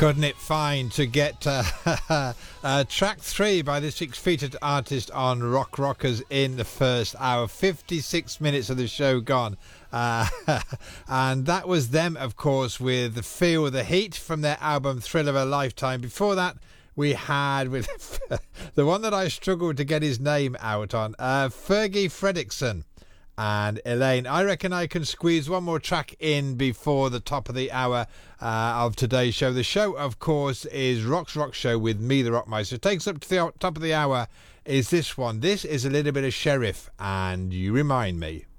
Couldn't it fine to get track 3 by this week's featured artist on Rock Rockers in the first hour. 56 minutes of the show gone. And that was them, of course, with Feel the Heat from their album Thrill of a Lifetime. Before that, we had with the one that I struggled to get his name out on, Fergie Fredrickson and Elaine. I reckon I can squeeze one more track in before the top of the hour of today's show. The show, of course, is Rock's Rock Show with me, the Rockmeister. Takes up to the top of the hour is this one. This is a little bit of Sheriff, and You Remind Me.